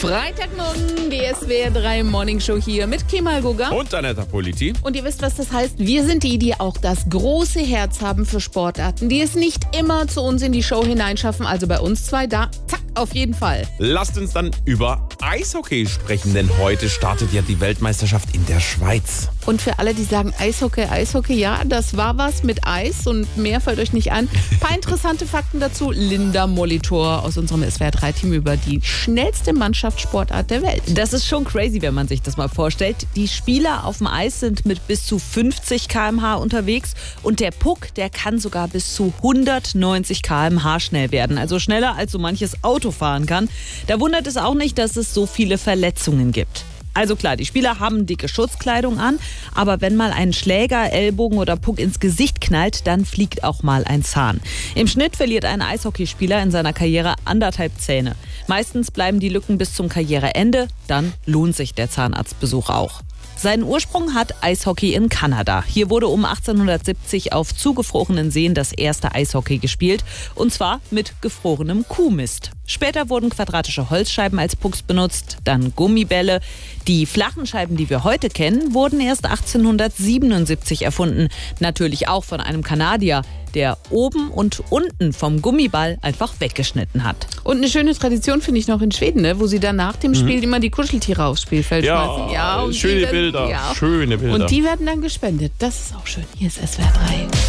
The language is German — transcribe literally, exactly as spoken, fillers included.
Freitagmorgen, die S W R drei Morning Show hier mit Kemal Guga. Und Anetta Politi. Und ihr wisst, was das heißt. Wir sind die, die auch das große Herz haben für Sportarten, die es nicht immer zu uns in die Show hineinschaffen. Also bei uns zwei da, zack, auf jeden Fall. Lasst uns dann über Eishockey sprechen, denn heute startet ja die Weltmeisterschaft in der Schweiz. Und für alle, die sagen Eishockey, Eishockey, ja, das war was mit Eis und mehr fällt euch nicht an. Ein paar interessante Fakten dazu. Linda Molitor aus unserem S W R drei Team über die schnellste Mannschaftssportart der Welt. Das ist schon crazy, wenn man sich das mal vorstellt. Die Spieler auf dem Eis sind mit bis zu fünfzig Kilometer pro Stunde unterwegs und der Puck, der kann sogar bis zu hundertneunzig Kilometer pro Stunde schnell werden. Also schneller als so manches Auto fahren kann. Da wundert es auch nicht, dass es so viele Verletzungen gibt. Also klar, die Spieler haben dicke Schutzkleidung an, aber wenn mal ein Schläger, Ellbogen oder Puck ins Gesicht knallt, dann fliegt auch mal ein Zahn. Im Schnitt verliert ein Eishockeyspieler in seiner Karriere anderthalb Zähne. Meistens bleiben die Lücken bis zum Karriereende, dann lohnt sich der Zahnarztbesuch auch. Seinen Ursprung hat Eishockey in Kanada. Hier wurde um achtzehnhundertsiebzig auf zugefrorenen Seen das erste Eishockey gespielt. Und zwar mit gefrorenem Kuhmist. Später wurden quadratische Holzscheiben als Pucks benutzt, dann Gummibälle. Die flachen Scheiben, die wir heute kennen, wurden erst achtzehnhundertsiebenundsiebzig erfunden. Natürlich auch von einem Kanadier, der oben und unten vom Gummiball einfach weggeschnitten hat. Und eine schöne Tradition finde ich noch in Schweden, ne? Wo sie dann nach dem Spiel immer die Kuscheltiere aufs Spielfeld schmeißen. Ja, und schöne die werden, Bilder, ja. schöne Bilder. Und die werden dann gespendet. Das ist auch schön. Hier ist S W R drei.